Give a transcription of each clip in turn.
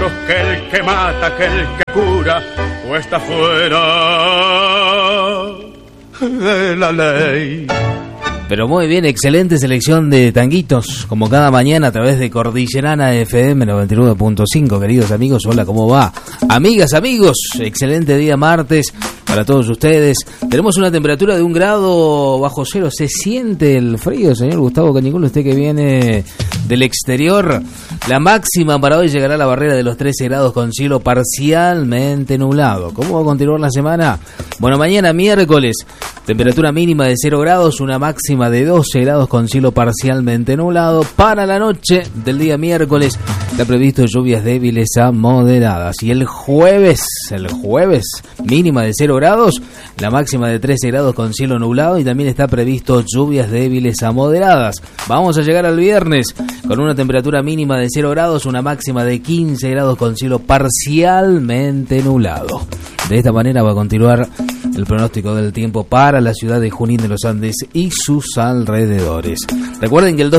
otros que el que mata, que el que cura, o está fuera de la ley. Pero muy bien, excelente selección de tanguitos, como cada mañana a través de Cordillerana FM 99.5, queridos amigos, hola, ¿cómo va? Amigas, amigos, excelente día martes para todos ustedes. Tenemos una temperatura de 1 grado bajo cero, se siente el frío, señor Gustavo Cañiculo, usted que viene del exterior. La máxima para hoy llegará a la barrera de los 13 grados con cielo parcialmente nublado. ¿Cómo va a continuar la semana? Bueno, mañana miércoles, temperatura mínima de 0 grados, una máxima de 12 grados con cielo parcialmente nublado. Para la noche del día miércoles está previsto lluvias débiles a moderadas. Y el jueves, mínima de 0 grados, la máxima de 13 grados con cielo nublado y también está previsto lluvias débiles a moderadas. Vamos a llegar al viernes con una temperatura mínima de 0 grados, una máxima de 15 grados con cielo parcialmente nublado. De esta manera va a continuar el pronóstico del tiempo para la ciudad de Junín de los Andes y sus alrededores. Recuerden que el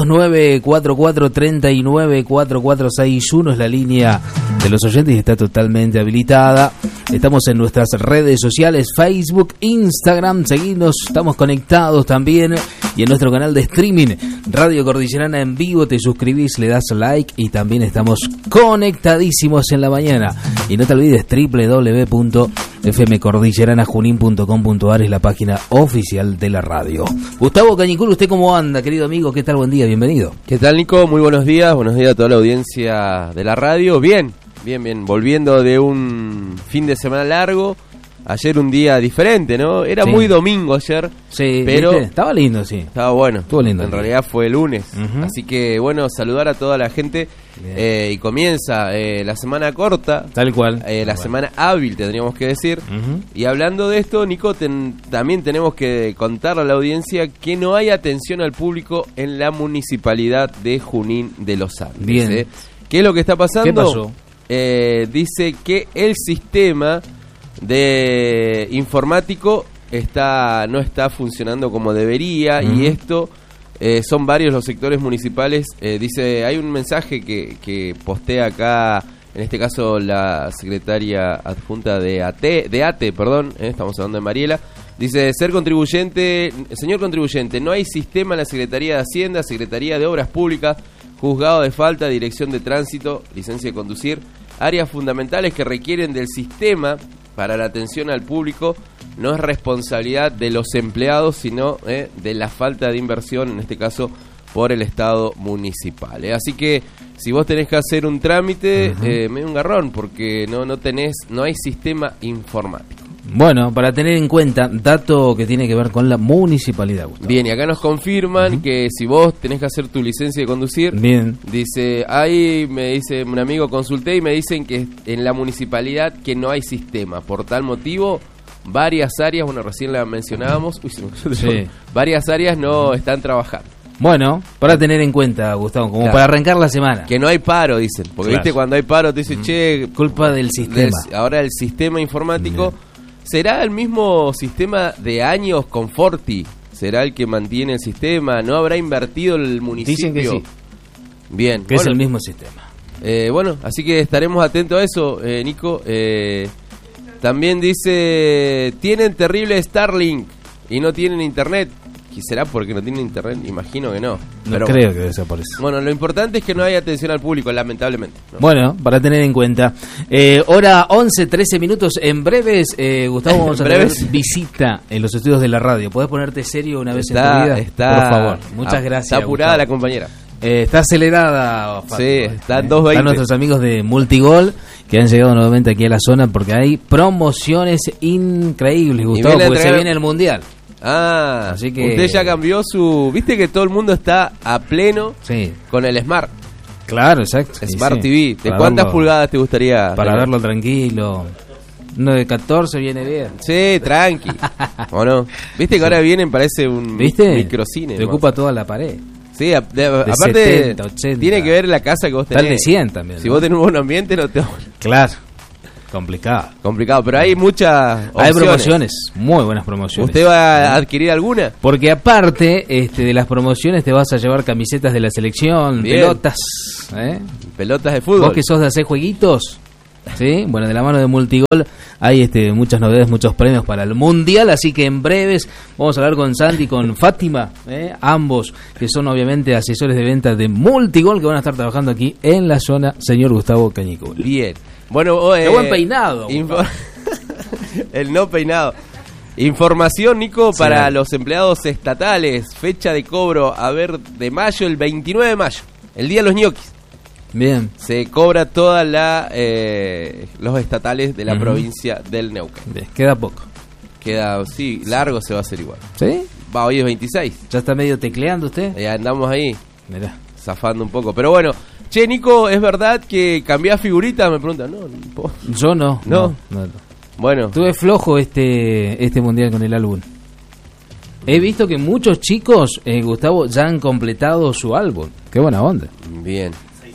2944394461 es la línea de los oyentes y está totalmente habilitada. Estamos en nuestras redes sociales, Facebook, Instagram, seguidnos, estamos conectados también. Y en nuestro canal de streaming, Radio Cordillerana en vivo, te suscribís, le das like y también estamos conectadísimos en la mañana. Y no te olvides, www.fmcordilleranajunin.com.ar es la página oficial de la radio. Gustavo Cañiculo, ¿usted cómo anda, querido amigo? ¿Qué tal? Buen día, bienvenido. ¿Qué tal, Nico? Muy buenos días a toda la audiencia de la radio. Bien, volviendo de un fin de semana largo. Ayer un día diferente, ¿no? Era muy domingo ayer. Sí, pero ¿viste? Estaba lindo, sí. Estaba bueno. Estuvo lindo. En realidad fue el lunes. Uh-huh. Así que, bueno, saludar a toda la gente. Y comienza la semana corta. Tal cual. La semana hábil, tendríamos que decir. Uh-huh. Y hablando de esto, Nico, también tenemos que contarle a la audiencia que no hay atención al público en la municipalidad de Junín de los Andes. Bien. ¿Qué es lo que está pasando? ¿Qué pasó? Dice que el sistema de informático no está funcionando como debería. Uh-huh. Y esto son varios los sectores municipales. Dice, hay un mensaje que postea acá, en este caso la secretaria adjunta de ATE, estamos hablando de Mariela. Dice, señor contribuyente, no hay sistema en la Secretaría de Hacienda, Secretaría de Obras Públicas, Juzgado de Falta, Dirección de Tránsito, Licencia de Conducir, áreas fundamentales que requieren del sistema para la atención al público. No es responsabilidad de los empleados, sino de la falta de inversión, en este caso por el Estado municipal. Así que si vos tenés que hacer un trámite, me da un garrón, porque no hay sistema informático. Bueno, para tener en cuenta, dato que tiene que ver con la municipalidad, Gustavo. Bien, y acá nos confirman que si vos tenés que hacer tu licencia de conducir, bien, dice, ahí me dice un amigo, consulté y me dicen que en la municipalidad que no hay sistema. Por tal motivo, varias áreas, bueno, recién la mencionábamos, varias áreas no están trabajando. Bueno, para tener en cuenta, Gustavo, como para arrancar la semana. Que no hay paro, dicen, porque viste, cuando hay paro te dicen, che, culpa del sistema. Ahora el sistema informático... Bien. ¿Será el mismo sistema de años con Forti? ¿Será el que mantiene el sistema? ¿No habrá invertido el municipio? Dicen que sí. Bien. Que es el mismo sistema. Bueno, así que estaremos atentos a eso, Nico. También dice, tienen terrible Starlink y no tienen internet. ¿Y será porque no tienen internet? Imagino que no. Pero creo que desaparece. Bueno, lo importante es que no hay atención al público, lamentablemente, ¿no? Bueno, para tener en cuenta. Hora 11:13 minutos. En breves, Gustavo, vamos a tener visita en los estudios de la radio. ¿Podés ponerte serio una vez en tu vida? Por favor. Muchas gracias. Está apurada, Gustavo. La compañera. Está acelerada. Sí, está en 2:20. Están nuestros amigos de Multigol que han llegado nuevamente aquí a la zona porque hay promociones increíbles, Gustavo, porque se viene el Mundial. Así que usted ya cambió su... Viste que todo el mundo está a pleno con el Smart. Claro, exacto. Smart TV. ¿De cuántas pulgadas te gustaría? Para verlo tranquilo. Uno de 14 viene bien. Sí, tranqui. ¿O no? Viste que ahora vienen, parece un microcine. Te ocupa toda la pared. Sí, aparte 70, 80. Tiene que ver la casa que vos tenés. Tal de 100 también. Si vos tenés un buen ambiente, no te... Claro. Complicado. Complicado, pero hay muchas opciones. Hay promociones, muy buenas promociones. ¿Usted va a adquirir alguna? Porque aparte de las promociones te vas a llevar camisetas de la selección, Bien. pelotas. Pelotas de fútbol. Vos que sos de hacer jueguitos, ¿sí? Bueno, de la mano de Multigol hay muchas novedades, muchos premios para el Mundial, así que en breves vamos a hablar con Santi y con Fátima, ambos que son obviamente asesores de venta de Multigol, que van a estar trabajando aquí en la zona, señor Gustavo Cañicul. Bien. Bueno, qué buen peinado. El no peinado. Información, Nico, Sí, para dale. los empleados estatales. Fecha de cobro, de mayo, el 29 de mayo. El día de los ñoquis. Bien. Se cobra toda los estatales de la provincia del Neuquén. Bien, queda poco. Queda, sí, largo se va a hacer igual. ¿Sí? Va, hoy es 26. ¿Ya está medio tecleando usted? Ya andamos ahí, Mirá. zafando un poco. Pero bueno, che, Nico, ¿es verdad que cambiás figuritas? Me preguntan. No. Yo no. ¿No? No. Bueno, Tuve flojo este mundial con el álbum. He visto que muchos chicos, Gustavo, ya han completado su álbum. Qué buena onda. bien.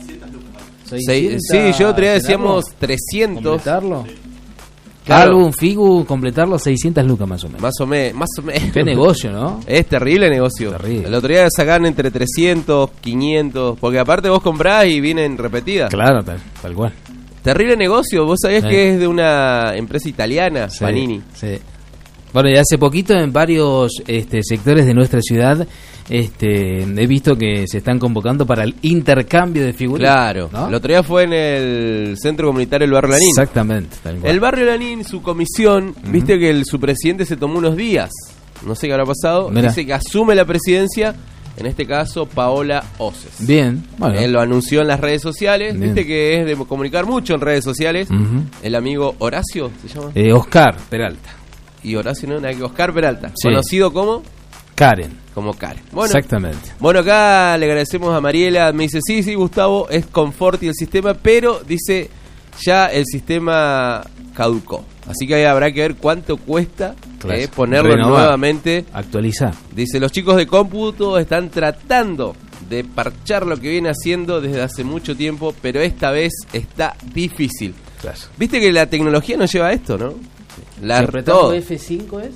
600, Sí, yo otro día decíamos ¿tenerlo? 300. ¿Completarlo? Claro. Álbum, Figu, completarlo 600 lucas más o menos. Más o menos. Qué negocio, ¿no? Es terrible negocio. Terrible. El otro día sacan entre 300, 500. Porque aparte vos comprás y vienen repetidas. Claro, tal cual. Terrible negocio. Vos sabías Sí. que es de una empresa italiana, Sí, Panini. sí. Bueno, y hace poquito en varios sectores de nuestra ciudad he visto que se están convocando para el intercambio de figuritas. Claro. ¿no? El otro día fue en el centro comunitario del Barrio Lanín. Exactamente. Tal cual. El Barrio Lanín, su comisión, viste que su presidente se tomó unos días. No sé qué habrá pasado. Mirá. Dice que asume la presidencia, en este caso, Paola Oces. Bien. Bueno. Él lo anunció en las redes sociales. Bien. Viste que es de comunicar mucho en redes sociales. Ujú. El amigo Horacio, ¿se llama? Oscar Peralta. Y Horacio no, nada que Oscar Peralta. Sí. Conocido como Karen. Karen. Bueno, Exactamente. bueno, acá le agradecemos a Mariela. Me dice, sí, Gustavo, es confort y el sistema, pero dice, ya el sistema caducó. Así que ahí habrá que ver cuánto cuesta Claro. ponerlo Renovar. nuevamente. Actualizar. Dice, los chicos de cómputo están tratando de parchar lo que viene haciendo desde hace mucho tiempo, pero esta vez está difícil. Claro. Viste que la tecnología nos lleva a esto, ¿no? ¿Se apretamos Todo. F5 es?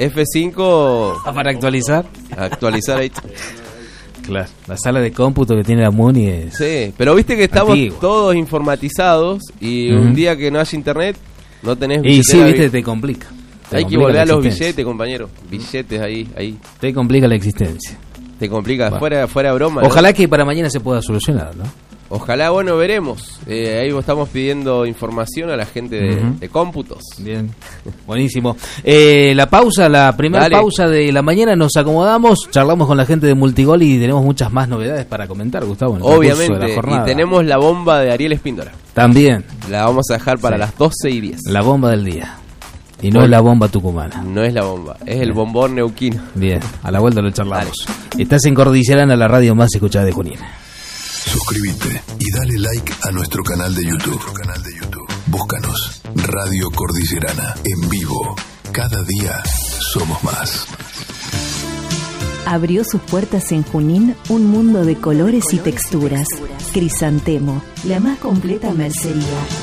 F5, Para actualizar. actualizar ahí. Claro. La sala de cómputo que tiene la Muni es... Sí, pero viste que estamos Antiguo. todos informatizados y Ujú. un día que no haya internet, no tenés Y sí, billetera. viste, te complica. Te Hay que complica volver la a los existencia. billetes, compañero. Billetes ahí. Te complica la existencia. Te complica, Bueno. fuera broma. ¿no? Ojalá que para mañana se pueda solucionar, ¿no? Ojalá, bueno, veremos. Ahí estamos pidiendo información a la gente Ujú. de cómputos. Bien, buenísimo. La primera Dale. pausa de la mañana, nos acomodamos, charlamos con la gente de Multigol y tenemos muchas más novedades para comentar, Gustavo, en el transcurso de la Obviamente. jornada. Y tenemos la bomba de Ariel Espíndola. También La vamos a dejar para Sí. las 12:10. la bomba del día. Y no Bueno. es la bomba tucumana. No es la bomba, es el bombón neuquino. Bien, a la vuelta lo charlamos. Estás en Cordillerana, la radio más escuchada de Junín. Suscríbete y dale like a nuestro canal de YouTube. Búscanos Radio Cordillerana en vivo. Cada día somos más. Abrió sus puertas en Junín un mundo de colores y texturas. Crisantemo, la más completa mercería.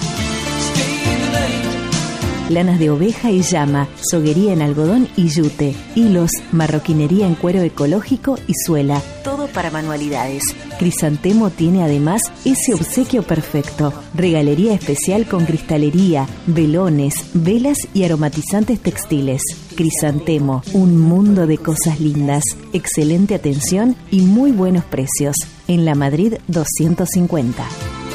Lanas de oveja y llama, soguería en algodón y yute, hilos, marroquinería en cuero ecológico y suela, todo para manualidades. Crisantemo tiene además ese obsequio perfecto, regalería especial con cristalería, velones, velas y aromatizantes textiles. Crisantemo, un mundo de cosas lindas, excelente atención y muy buenos precios. En la Madrid 250.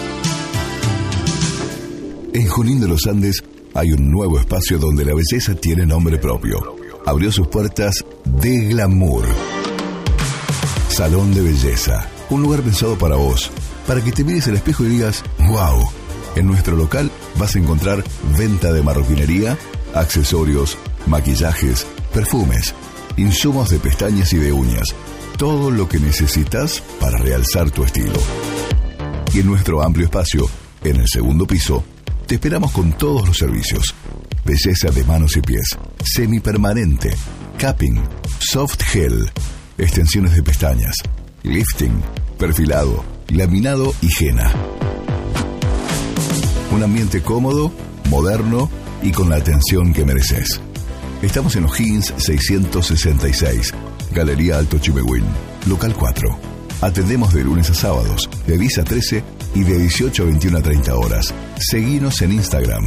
En Junín de los Andes hay un nuevo espacio donde la belleza tiene nombre propio. Abrió sus puertas De Glamour. Salón de belleza. Un lugar pensado para vos, para que te mires al espejo y digas, wow. En nuestro local vas a encontrar venta de marroquinería, accesorios, maquillajes, perfumes, insumos de pestañas y de uñas. Todo lo que necesitas para realzar tu estilo. Y en nuestro amplio espacio, en el segundo piso, te esperamos con todos los servicios. Belleza de manos y pies, semipermanente, capping, soft gel, extensiones de pestañas, lifting, perfilado, laminado y henna. Un ambiente cómodo moderno y con la atención que mereces. Estamos en O'Higgins 666, Galería Alto Chimehuín, local 4. Atendemos de lunes a sábados, de 10 a 13 y de 18 a 21 a 30 horas. Seguinos en Instagram,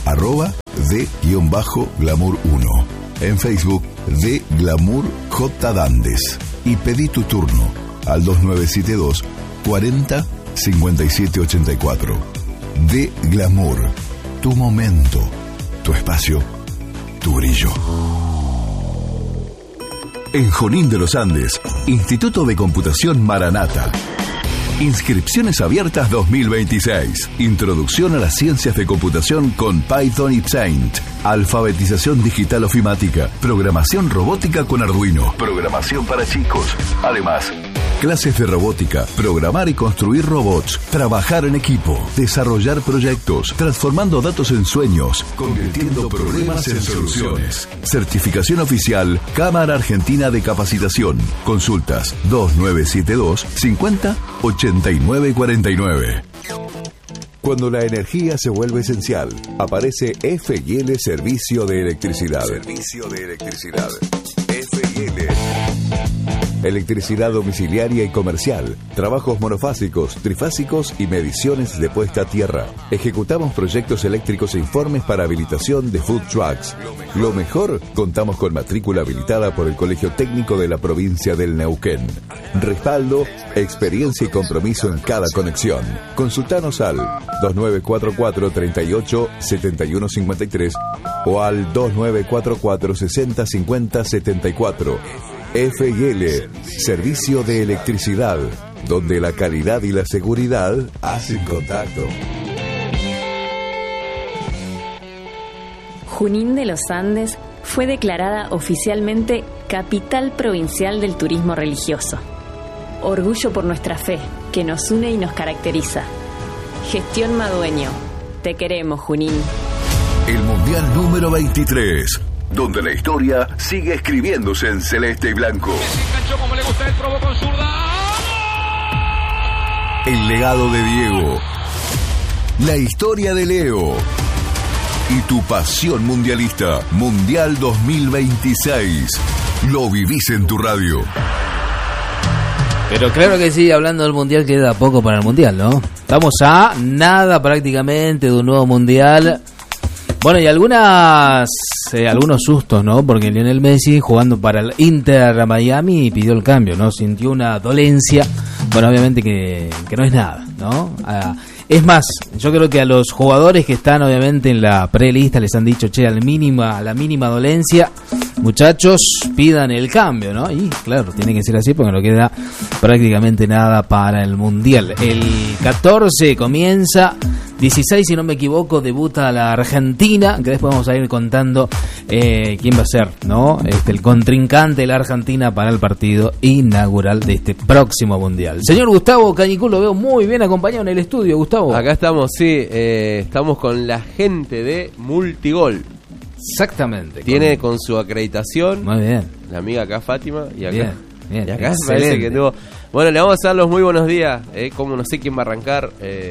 @de_glamour1. En Facebook, de Glamour J. Dandes. Y pedí tu turno al 2972 40 57 84. De Glamour, tu momento, tu espacio, tu brillo. En Junín de los Andes, Instituto de Computación Maranata. Inscripciones abiertas 2026. Introducción a las ciencias de computación con Python y Paint. Alfabetización digital ofimática. Programación robótica con Arduino. Programación para chicos. Además, clases de robótica, programar y construir robots, trabajar en equipo, desarrollar proyectos, transformando datos en sueños, convirtiendo problemas en soluciones. Certificación oficial, Cámara Argentina de Capacitación. Consultas 2972 50 89 49. Cuando la energía se vuelve esencial, aparece F&L Servicio de Electricidad. Servicio de Electricidad. F&L. Electricidad domiciliaria y comercial, trabajos monofásicos, trifásicos y mediciones de puesta a tierra. Ejecutamos proyectos eléctricos e informes para habilitación de food trucks. Lo mejor, contamos con matrícula habilitada por el Colegio Técnico de la provincia del Neuquén. Respaldo, experiencia y compromiso en cada conexión. Consultanos al 2944 38 71 53 o al 2944 60 50 74. F&L, Servicio de Electricidad, donde la calidad y la seguridad hacen contacto. Junín de los Andes fue declarada oficialmente Capital Provincial del Turismo Religioso. Orgullo por nuestra fe, que nos une y nos caracteriza. Gestión Madueño. Te queremos, Junín. El Mundial número 23. Donde la historia sigue escribiéndose en celeste y blanco. Como le gusta el probo con zurda. El legado de Diego. La historia de Leo. Y tu pasión mundialista. Mundial 2026. Lo vivís en tu radio. Pero claro que sí, hablando del Mundial, queda poco para el Mundial, ¿no? Estamos a nada prácticamente de un nuevo Mundial. Bueno, y algunos sustos, ¿no? Porque Lionel Messi, jugando para el Inter Miami, pidió el cambio, ¿no? Sintió una dolencia. Bueno, obviamente que no es nada, ¿no? Es más, yo creo que a los jugadores que están, obviamente, en la prelista les han dicho, che, a la mínima dolencia, muchachos, pidan el cambio, ¿no? Y claro, tiene que ser así porque no queda prácticamente nada para el Mundial. El 14 comienza, 16, si no me equivoco, debuta la Argentina, que después vamos a ir contando quién va a ser, ¿no? El contrincante de la Argentina para el partido inaugural de este próximo Mundial. Señor Gustavo Cañicú, lo veo muy bien acompañado en el estudio, Gustavo. Acá estamos, sí, estamos con la gente de Multigol. Exactamente. Tiene con su acreditación. Muy bien. La amiga acá, Fátima, y acá. Bien, y acá parece que tuvo. Bueno, le vamos a dar los muy buenos días. Como no sé quién va a arrancar.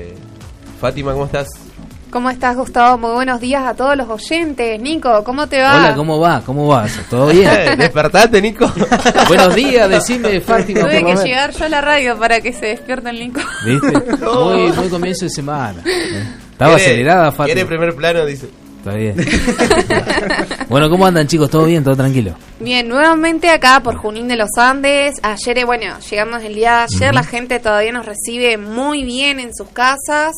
Fátima, ¿cómo estás? ¿Cómo estás, Gustavo? Muy buenos días a todos los oyentes. Nico, ¿cómo te va? Hola, ¿cómo va? ¿Cómo vas? ¿Todo bien? ¿Despertaste, Nico? Buenos días, decime, Fátima. Tuve que llegar yo a la radio para que se despierte el Nico. ¿Viste? Muy comienzo de semana. Estaba acelerada, Fátima. Quiere primer plano, dice. Está bien. Bueno, ¿cómo andan, chicos? ¿Todo bien? ¿Todo tranquilo? Bien, nuevamente acá por Junín de los Andes. Ayer, llegamos el día de ayer. La gente todavía nos recibe muy bien en sus casas.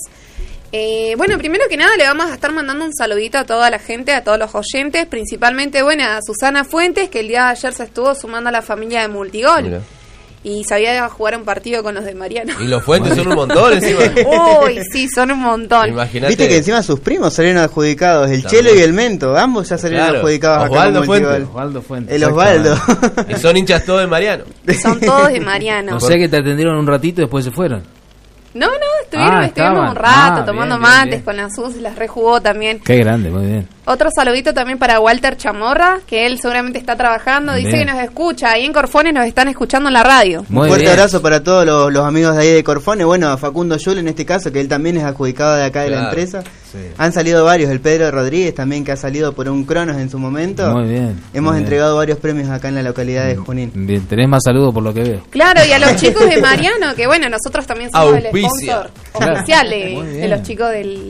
Primero que nada le vamos a estar mandando un saludito a toda la gente, a todos los oyentes, principalmente, a Susana Fuentes, que el día de ayer se estuvo sumando a la familia de Multigol. Mira. Y sabía jugar un partido con los de Mariano. Y los Fuentes son un montón encima. Uy, sí, son un montón. Imagínate. Viste que encima sus primos salieron adjudicados, el también. Chelo y el Mento, ambos ya salieron adjudicados Osvaldo acá Fuentes. Osvaldo Fuentes. El Osvaldo. Y son hinchas todos de Mariano. Son todos de Mariano. O sea que te atendieron un ratito y después se fueron. No, estuvimos un rato tomando mates con las SUS, las rejugó también. Qué grande, muy bien. Otro saludito también para Walter Chamorra, que él seguramente está trabajando, dice Bien. que nos escucha, ahí en Corfones nos están escuchando en la radio. Un fuerte abrazo para todos los amigos de ahí de Corfones, bueno, a Facundo Yul en este caso, que él también es adjudicado de acá de la empresa. Sí. Han salido varios, el Pedro Rodríguez también, que ha salido por un Cronos en su momento. Muy bien. Hemos muy entregado varios premios acá en la localidad de Junín. Bien, tenés más saludos por lo que veo. Claro, y a los chicos de Mariano, que bueno, nosotros también somos el sponsor oficial Muy de los chicos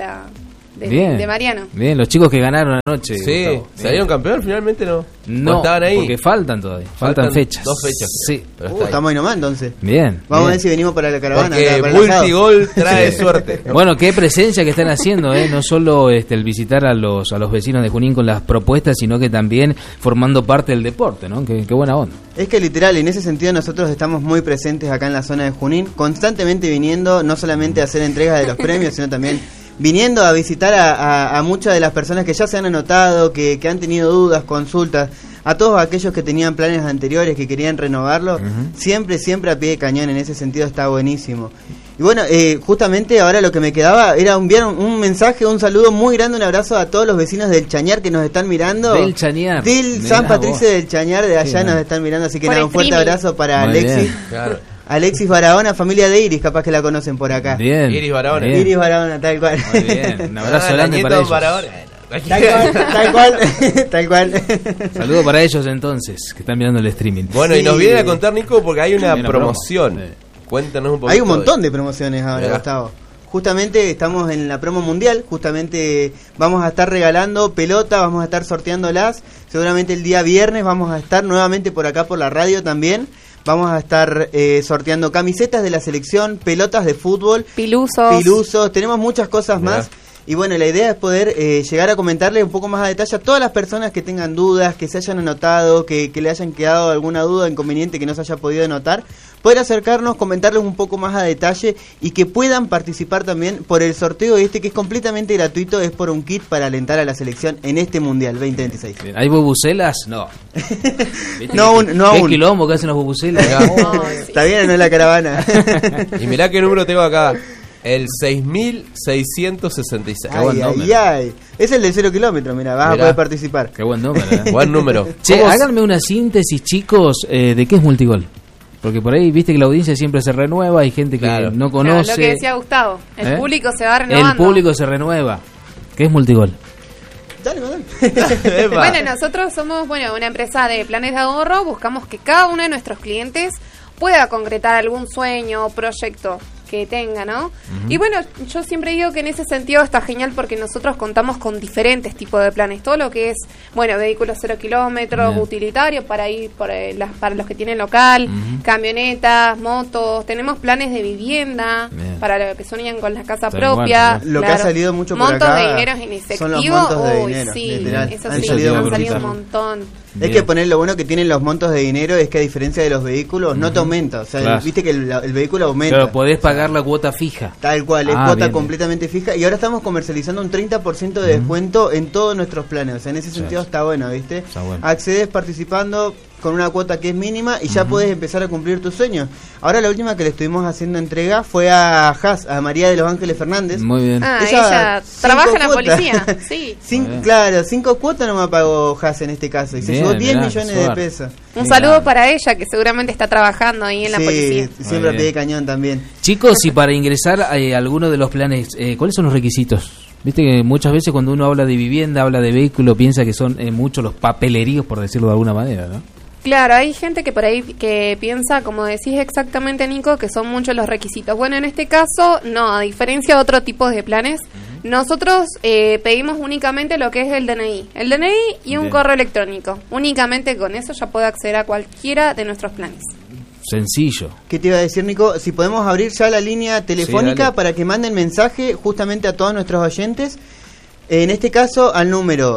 de bien. de Mariano. Bien, los chicos que ganaron anoche. Sí, Gustavo. ¿salieron campeón finalmente no? No, estaban ahí. porque faltan todavía. Faltan fechas. 2 fechas. Sí. Pero está ahí. Estamos ahí nomás entonces. Bien. Vamos a bien. ver si venimos para la caravana. Porque para el asado. multigol trae suerte. Bueno, qué presencia que están haciendo, no solo el visitar a los vecinos de Junín con las propuestas, sino que también formando parte del deporte, ¿no? Qué buena onda. Es que literal, en ese sentido nosotros estamos muy presentes acá en la zona de Junín, constantemente viniendo, no solamente a hacer entregas de los premios, sino también viniendo a visitar a muchas de las personas que ya se han anotado, que han tenido dudas, consultas, a todos aquellos que tenían planes anteriores, que querían renovarlo, siempre a pie de cañón, en ese sentido está buenísimo. Y bueno, justamente ahora lo que me quedaba era enviar un mensaje, un saludo muy grande, un abrazo a todos los vecinos del Chañar que nos están mirando. Del Chañar. Del Mirá San Patricio vos. del Chañar, de allá Sí, nos están mirando, así que Por nada, un fuerte streaming. abrazo para Muy Alexis. bien. Claro. Alexis Barahona, familia de Iris, capaz que la conocen por acá. Bien. Iris Barahona. Bien. Iris Barahona, tal cual. Muy bien. Un abrazo Ah, grande la para nieto ellos. Barahona. Tal cual, tal cual. Saludo para ellos entonces, que están mirando el streaming. Bueno, y nos Sí. vienen a contar, Nico, porque hay una Hay una promoción. promo. Cuéntanos un poquito. Hay un montón de promociones ahora, Mirá. Gustavo. Justamente estamos en la promo mundial, justamente vamos a estar regalando pelota, vamos a estar sorteándolas. Seguramente el día viernes vamos a estar nuevamente por acá por la radio también. Vamos a estar sorteando camisetas de la selección, pelotas de fútbol, pilusos, tenemos muchas cosas Mirá. más. Y bueno, la idea es poder llegar a comentarles un poco más a detalle a todas las personas que tengan dudas, que se hayan anotado, que le hayan quedado alguna duda, inconveniente que no se haya podido anotar, poder acercarnos, comentarles un poco más a detalle y que puedan participar también por el sorteo que es completamente gratuito, es por un kit para alentar a la selección en este Mundial 2026. Bien. ¿Hay bubucelas? No. ¿Viste No qué- aún, no ¿Qué aún. quilombo que hacen los bubucelas? Está bien, no es la caravana. Y mirá qué número tengo acá. El 6666. Ay. Es el de 0 kilómetros, mira, vas Mirá. a poder participar. Qué buen número, ¿eh? Buen número. Che, ¿Cómo- háganme una síntesis, chicos, de qué es multigol. Porque por ahí, viste que la audiencia siempre se renueva, hay gente que Claro. no Claro, conoce. lo que decía Gustavo, el ¿Eh? público se va renovando. El público se renueva. ¿Qué es multigol? Dale, dale. Epa. Bueno, nosotros somos una empresa de planes de ahorro, buscamos que cada uno de nuestros clientes pueda concretar algún sueño o proyecto que tenga, ¿no? Y bueno, yo siempre digo que en ese sentido está genial porque nosotros contamos con diferentes tipos de planes, todo lo que es, vehículos 0 kilómetros, Bien. utilitarios para ir para los que tienen local, camionetas, motos, tenemos planes de vivienda Bien. para los que sueñan con la casa Tal propia. cual, Lo que ha salido mucho por montos acá de dinero en son los efectivo, montos de uy, dinero, sí, literal. eso Han sí, salido han por salido un acá. montón. Es que poner lo bueno que tienen los montos de dinero es que a diferencia de los vehículos no te aumenta, o sea, Claro. viste que el vehículo aumenta. Pero podés pagar la cuota fija. Tal cual, es Ah, cuota bien. completamente fija y ahora estamos comercializando un 30% de descuento en todos nuestros planes, o sea, en ese sentido está bueno, ¿viste? Está bueno. Accedes participando con una cuota que es mínima y ya puedes empezar a cumplir tus sueños. Ahora la última que le estuvimos haciendo entrega fue a Haas, a María de los Ángeles Fernández. Muy bien. Ah, Ella, ella 5 trabaja en la cuotas. policía, sí. Muy bien. Claro, 5 cuotas no me pagó Haas en este caso y se Bien, llevó 10 mirá, millones qué de suerte. pesos. Un Bien. saludo para ella que seguramente está trabajando ahí en la Sí, policía. siempre Muy a pie de bien. cañón también. Chicos, y para ingresar a alguno de los planes, ¿cuáles son los requisitos? Viste que muchas veces cuando uno habla de vivienda, habla de vehículo, piensa que son muchos los papeleríos, por decirlo de alguna manera, ¿no? Claro, hay gente que por ahí que piensa, como decís exactamente, Nico, que son muchos los requisitos. Bueno, en este caso, no, a diferencia de otro tipo de planes, nosotros pedimos únicamente lo que es el DNI. El DNI y un Bien. correo electrónico. Únicamente con eso ya puede acceder a cualquiera de nuestros planes. Sencillo. ¿Qué te iba a decir, Nico? Si podemos abrir ya la línea telefónica dale. para que manden mensaje justamente a todos nuestros oyentes. En este caso, al número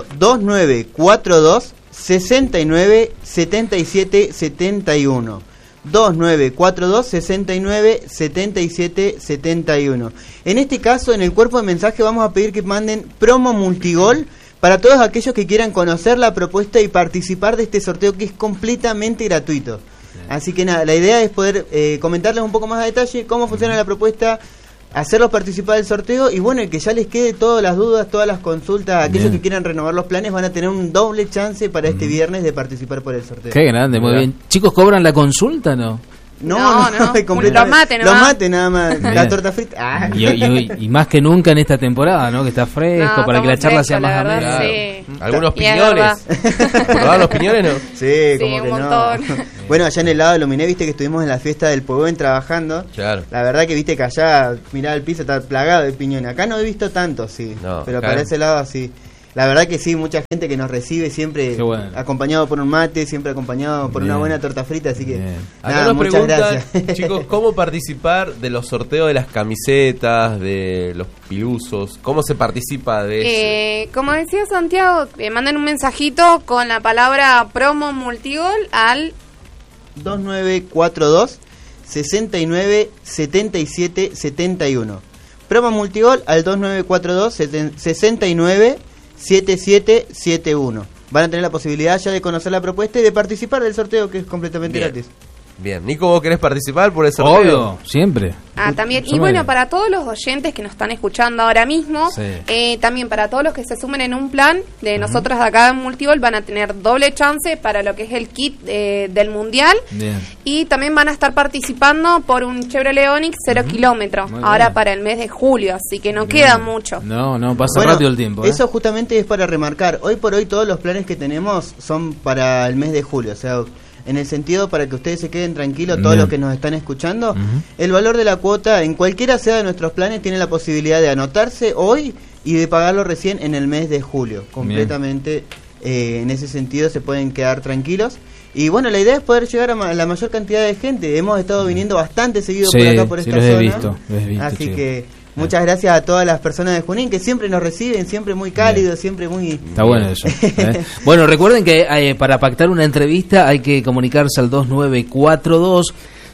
2942 69 77 71. 2942 69 77 71. En este caso, en el cuerpo de mensaje vamos a pedir que manden promo multigol para todos aquellos que quieran conocer la propuesta y participar de este sorteo que es completamente gratuito. Así que nada, la idea es poder comentarles un poco más a detalle cómo funciona la propuesta, hacerlos participar del sorteo y bueno, y que ya les quede todas las dudas, todas las consultas, aquellos que quieran renovar los planes van a tener un doble chance para este viernes de participar por el sorteo. Qué grande, muy bien. Chicos, ¿cobran la consulta no? No. Los mates nada más, la torta frita. Ah. Y más que nunca en esta temporada, ¿no? Que está fresco, para que la charla sea más amena. Claro. Sí. Algunos piñones. ¿Probaban los piñones no? Sí, como un que montón. no. Bueno, allá en el lado de Lominé, viste que estuvimos en la fiesta del Pueblo trabajando. Claro. La verdad que viste que allá, mirá el piso, está plagado de piñones. Acá no he visto tanto, sí. No, pero claro. para ese lado, sí. La verdad que sí, mucha gente que nos recibe siempre bueno. acompañado por un mate, siempre acompañado por una buena torta frita, así que Acá nos muchas preguntan, gracias. chicos, ¿cómo participar de los sorteos de las camisetas, de los pilusos? ¿Cómo se participa de eso? Como decía Santiago, manden un mensajito con la palabra promo multigol al 2942 69 77 71. Promo multigol al 2942 69 7771. Van a tener la posibilidad ya de conocer la propuesta y de participar del sorteo, que es completamente Bien. gratis. Bien, Nico, ¿vos querés participar por el sorteo? Obvio, siempre. También. Y Somos bueno, bien. para todos los oyentes que nos están escuchando ahora mismo, también para todos los que se sumen en un plan de nosotros de acá en Multigol, van a tener doble chance para lo que es el kit del Mundial. Bien. Y también van a estar participando por un Chevrolet Onix 0 kilómetros, Muy ahora bien. para el mes de julio, así que no queda mucho. No, pasa Bueno, rápido el tiempo. Eso justamente es para remarcar. Hoy por hoy todos los planes que tenemos son para el mes de julio, o sea, en el sentido para que ustedes se queden tranquilos, todos Bien. los que nos están escuchando, el valor de la cuota en cualquiera sea de nuestros planes tiene la posibilidad de anotarse hoy y de pagarlo recién en el mes de julio. Completamente en ese sentido se pueden quedar tranquilos. Y bueno, la idea es poder llegar a la mayor cantidad de gente. Hemos estado viniendo bastante seguido por acá, por esta los zona. he visto, Así chicos. que muchas gracias a todas las personas de Junín que siempre nos reciben, siempre muy cálidos, siempre muy... Está bueno eso. Bueno, recuerden que para pactar una entrevista hay que comunicarse al 2942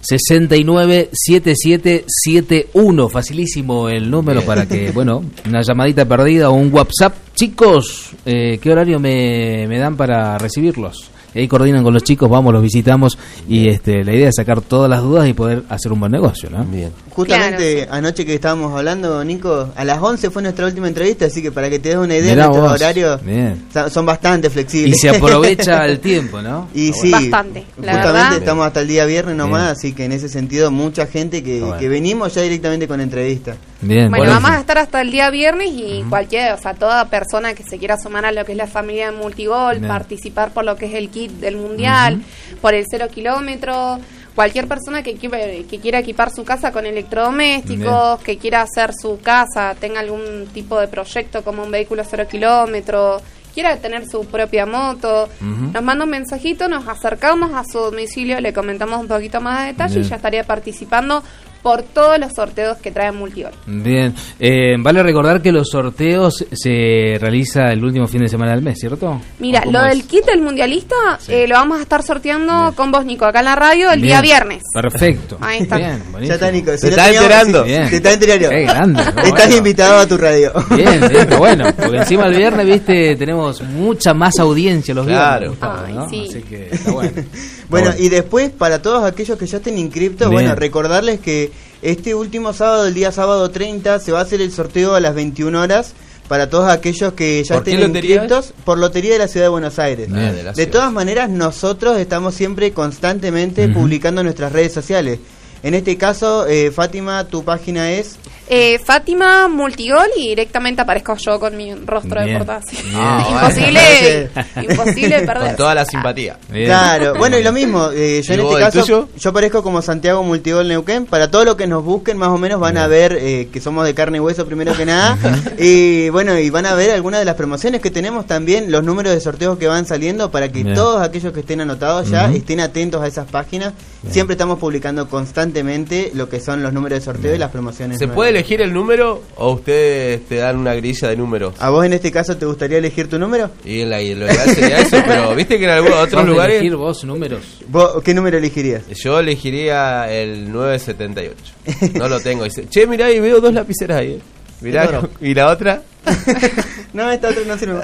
697771. Facilísimo el número para que, bueno, una llamadita perdida o un WhatsApp. Chicos, ¿qué horario me dan para recibirlos? Ahí coordinan con los chicos, vamos, los visitamos y la idea es sacar todas las dudas y poder hacer un buen negocio, ¿no? Bien. Justamente anoche que estábamos hablando, Nico, a las 11 fue nuestra última entrevista, así que para que te des una idea, Mirá nuestros vos. horarios Bien. son bastante Y flexibles. se aprovecha el tiempo, ¿no? Y sí, Bastante, la justamente verdad. estamos hasta el día viernes nomás, Bien. así que en ese sentido mucha gente que venimos ya directamente con entrevista. Bien, Bueno, buenísimo. vamos a estar hasta el día viernes y toda persona que se quiera sumar a lo que es la familia de Multigol, Bien. participar por lo que es el kit del Mundial, por el 0 kilómetro, cualquier persona que quiera equipar su casa con electrodomésticos, que quiera hacer su casa, tenga algún tipo de proyecto como un vehículo 0 kilómetro, quiera tener su propia moto, nos manda un mensajito, nos acercamos a su domicilio, le comentamos un poquito más de detalle Bien. y ya estaría participando por todos los sorteos que trae Multigol. Bien, vale recordar que los sorteos se realiza el último fin de semana del mes, ¿cierto? Mira, ¿O cómo lo es? del kit del mundialista lo vamos a estar sorteando con vos, Nico, acá en la radio el día Bien. viernes. Perfecto. Ahí está. Bien, Ya buenísimo. está, Nico. Se está enterando. Bien. Se está enterando. Qué grande. Estás bueno. invitado a tu radio. Bien, está bueno, porque encima el viernes, viste, tenemos mucha más audiencia los Claro. viernes. Gustavo, Ay, ¿no? sí. Así que está bueno. Bueno, Está y después, para todos aquellos que ya estén inscriptos, Bien. bueno, recordarles que este último sábado, el día sábado 30, se va a hacer el sorteo a las 21 horas para todos aquellos que ya ¿Por qué estén lotería inscriptos por Lotería de la Ciudad de Buenos Aires. Bien. De la De ciudad. todas maneras, nosotros estamos siempre constantemente publicando en nuestras redes sociales. En este caso, Fátima, tu página es... Fátima Multigol y directamente aparezco yo con mi rostro de Bien. portada. así. Bien. Imposible perder. Con toda la simpatía. Bien. Claro, bueno, y lo mismo, yo en ¿Y este vos, el caso, tuyo? yo aparezco como Santiago Multigol Neuquén, para todo lo que nos busquen más o menos van a ver que somos de carne y hueso primero que nada, y bueno, y van a ver algunas de las promociones que tenemos también, los números de sorteos que van saliendo, para que Bien. todos aquellos que estén anotados ya estén atentos a esas páginas, siempre estamos publicando constantemente lo que son los números de sorteo y las promociones ¿Se nuevas. puede elegir el número o ustedes te dan una grilla de números? ¿A vos en este caso te gustaría elegir tu número? Y lo ideal sería eso, pero viste que en algunos otros ¿Vas a lugares elegir vos números? ¿Vos qué número elegirías? yo elegiría el 978. No lo tengo. Dice, che, mirá, y veo dos lapiceras ahí. Mirá, Oro. y la otra, No, esta otra no sirve.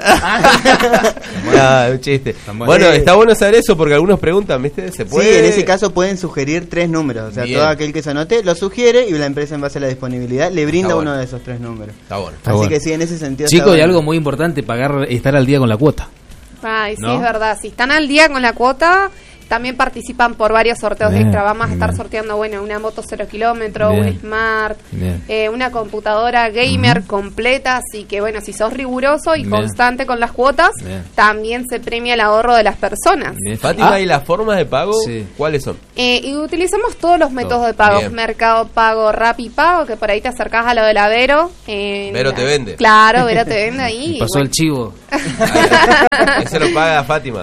Un chiste. Bueno, está bueno saber eso porque algunos preguntan, ¿viste? ¿Se puede? Sí, en ese caso pueden sugerir 3 números. O sea, todo aquel que se anote lo sugiere y la empresa, en base a la disponibilidad, le brinda uno de esos 3 números. Está bueno. Así que sí, en ese sentido. Chicos, y algo muy importante, estar al día con la cuota. Ay, sí, ¿no? es verdad. Si están al día con la cuota, también participan por varios sorteos extra. Vamos a estar sorteando, una moto 0 kilómetros, un Smart, una computadora gamer completa. Así que, si sos riguroso y constante con las cuotas, también se premia el ahorro de las personas. Fátima, ¿y las formas de pago? ¿Cuáles son? Y utilizamos todos los métodos de pago. Mercado Pago, Rappi Pago, que por ahí te acercás a lo de la Vero. Vero te vende. Claro, Vero te vende ahí. Pasó el chivo. Ese lo paga Fátima.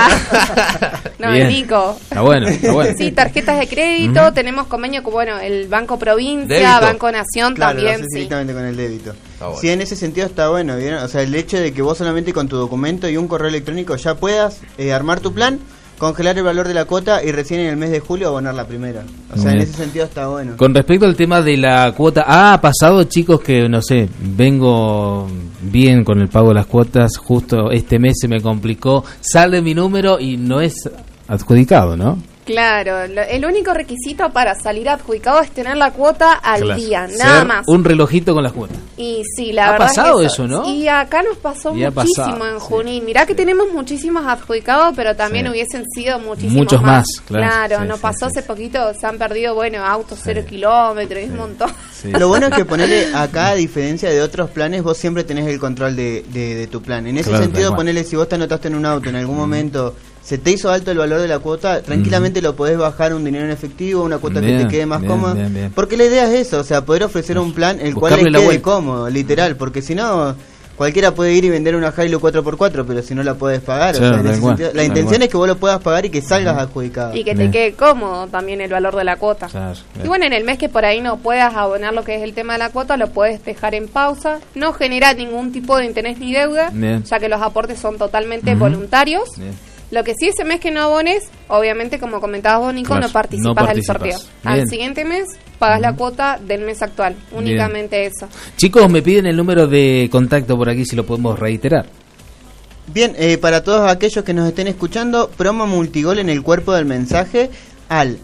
No, bien. Nico. Está bueno. Sí, tarjetas de crédito, tenemos convenio con el Banco Provincia, ¿débito? Banco Nación, claro, también, lo directamente con el débito. Bueno. Sí, en ese sentido está bueno, ¿bien? O sea, el hecho de que vos solamente con tu documento y un correo electrónico ya puedas armar tu plan, congelar el valor de la cuota y recién en el mes de julio abonar la primera. O sea, en ese sentido está bueno. Con respecto al tema de la cuota, ha pasado, chicos, que no sé, vengo bien con el pago de las cuotas, justo este mes se me complicó, sale mi número y no es adjudicado, ¿no? Claro, el único requisito para salir adjudicado es tener la cuota al día, nada más. Un relojito con las cuotas. Y sí, la verdad. Ha pasado eso, ¿no? Y acá nos pasó muchísimo en Junín. Mirá que tenemos muchísimos adjudicados, pero también hubiesen sido muchos más. Claro, nos pasó hace poquito, se han perdido, autos 0 kilómetros, un montón. Sí. Lo bueno es que ponerle acá, a diferencia de otros planes, vos siempre tenés el control de tu plan. En ese sentido, ponerle, si vos te anotaste en un auto en algún momento, se te hizo alto el valor de la cuota, tranquilamente lo podés bajar un dinero en efectivo, una cuota que te quede más cómoda. Porque la idea es eso, o sea, poder ofrecer un plan el cual le quede cómodo, literal, porque si no, cualquiera puede ir y vender una Hilux 4x4, pero si no la puedes pagar. Claro, o sea, en ese sentido, la intención es que vos lo puedas pagar y que salgas adjudicado. Y que te quede cómodo también el valor de la cuota. Y en el mes que por ahí no puedas abonar lo que es el tema de la cuota, lo puedes dejar en pausa. No genera ningún tipo de interés ni deuda, ya que los aportes son totalmente voluntarios. Lo que sí, ese mes que no abones, obviamente, como comentabas vos, Nico, no participas del sorteo. Al siguiente mes pagas la cuota del mes actual, únicamente eso. Chicos, me piden el número de contacto por aquí, si lo podemos reiterar. Bien, para todos aquellos que nos estén escuchando, promo multigol en el cuerpo del mensaje al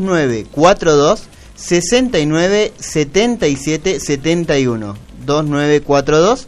2942 69 77 71. 2942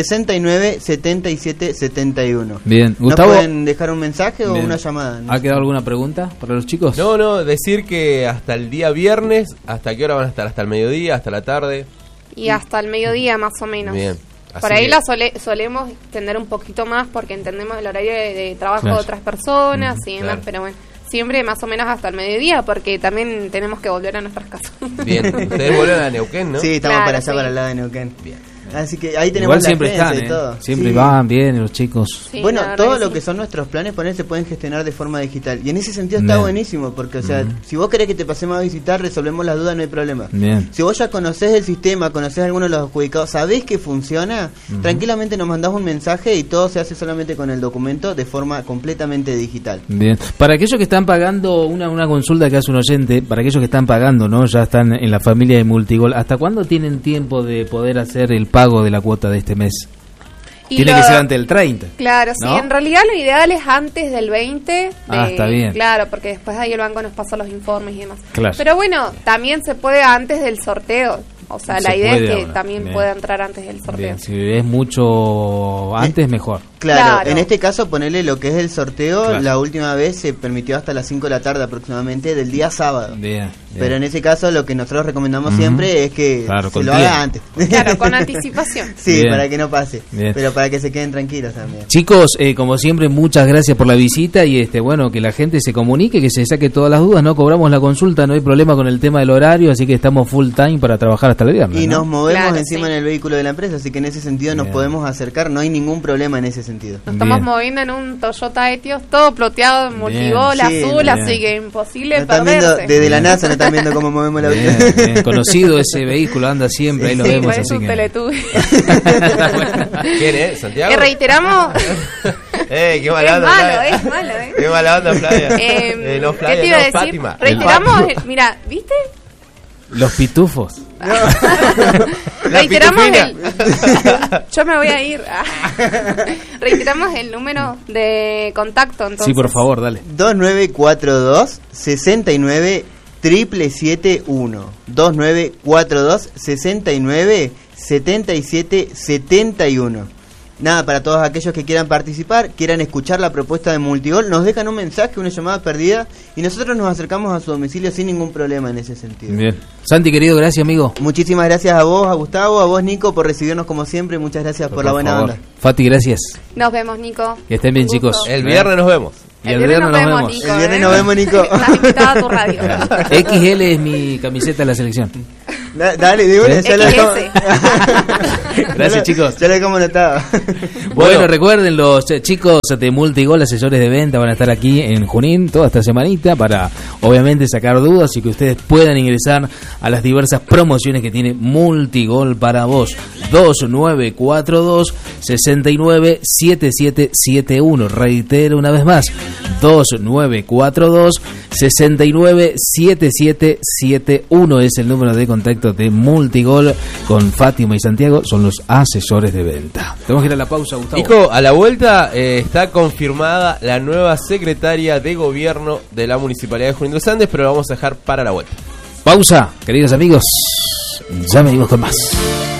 69 77 71. Bien, Gustavo, ¿nos pueden dejar un mensaje o una llamada? ¿Ha quedado alguna pregunta para los chicos? No, decir que hasta el día viernes, ¿hasta qué hora van a estar? ¿Hasta el mediodía? ¿Hasta la tarde? Y hasta el mediodía más o menos. Bien. Por ahí solemos extender un poquito más porque entendemos el horario de trabajo de otras personas y demás, pero siempre más o menos hasta el mediodía, porque también tenemos que volver a nuestras casas. Bien, ustedes vuelven a Neuquén, ¿no? Sí, estamos para allá, para el lado de Neuquén. Bien. Así que ahí tenemos igual siempre están, y todo. Siempre van bien los chicos. Sí, bueno, todo lo que son nuestros planes se pueden gestionar de forma digital. Y en ese sentido está buenísimo, porque o sea, si vos querés que te pasemos a visitar, resolvemos las dudas, no hay problema. Si vos ya conocés el sistema, conocés algunos de los adjudicados, sabés que funciona, tranquilamente nos mandás un mensaje y todo se hace solamente con el documento de forma completamente digital. Bien. Para aquellos que están pagando, una consulta que hace un oyente, para aquellos que están pagando, ¿no? Ya están en la familia de Multigol, ¿hasta cuándo tienen tiempo de poder hacer el pago de la cuota de este mes? Tiene que ser antes del 30. Claro, ¿no? Sí, en realidad lo ideal es antes del 20. Está bien. Claro, porque después ahí el banco nos pasa los informes y demás. Claro. Pero bueno, también se puede antes del sorteo. O sea, la idea es que también pueda entrar antes del sorteo. Bien. Si es mucho antes, mejor. Claro, en este caso ponerle lo que es el sorteo, la última vez se permitió hasta las 5 de la tarde aproximadamente del día sábado. Bien. Pero en ese caso lo que nosotros recomendamos siempre es que se lo haga antes. Claro, con anticipación. Sí, para que no pase. Pero para que se queden tranquilos también. Chicos, como siempre, muchas gracias por la visita y que la gente se comunique, que se saque todas las dudas, no cobramos la consulta, no hay problema con el tema del horario, así que estamos full time para trabajar hasta el viernes. Y nos movemos encima en el vehículo de la empresa, así que en ese sentido nos podemos acercar, no hay ningún problema en ese sentido. Nos estamos moviendo en un Toyota Etios, todo ploteado en multigol, azul, así que imposible perderse. Desde la NASA no están viendo cómo movemos la bien. Conocido ese vehículo, anda siempre, ahí lo vemos. Es un Teletubby. ¿Quién es? ¿Santiago? Reiteramos. Qué mala onda. Es malo. Qué mala onda, Flavia. ¿Qué te iba a decir? Fátima. Reiteramos, mira, ¿viste? Los pitufos. Reiteramos Yo me voy a ir. Reiteramos el número de contacto, entonces. Sí, por favor, dale. 2942-69-771. 2942-69-7771. Nada, para todos aquellos que quieran participar, quieran escuchar la propuesta de Multigol, nos dejan un mensaje, una llamada perdida, y nosotros nos acercamos a su domicilio sin ningún problema en ese sentido. Bien. Santi, querido, gracias, amigo. Muchísimas gracias a vos, a Gustavo, a vos, Nico, por recibirnos como siempre. Muchas gracias por la buena onda. Fati, gracias. Nos vemos, Nico. Que estén bien, chicos. El viernes nos vemos. Y el viernes nos vemos. Nico, el viernes nos vemos, Nico. Estás invitado a tu radio. XL es mi camiseta de la selección. Dale, de una, ya lo dejamos. Gracias, chicos. Ya lo dejamos notado. Bueno, recuerden, los chicos de Multigol, asesores de venta, van a estar aquí en Junín toda esta semanita para, obviamente, sacar dudas y que ustedes puedan ingresar a las diversas promociones que tiene Multigol para vos. 2942-69-7771. Reitero una vez más, 2942-69-7771 es el número de contacto de Multigol con Fátima y Santiago, son los asesores de venta. Tenemos que ir a la pausa, Gustavo. Nico, a la vuelta está confirmada la nueva secretaria de gobierno de la Municipalidad de Junín de los Andes, pero la vamos a dejar para la vuelta. Pausa, queridos amigos, ya venimos con más.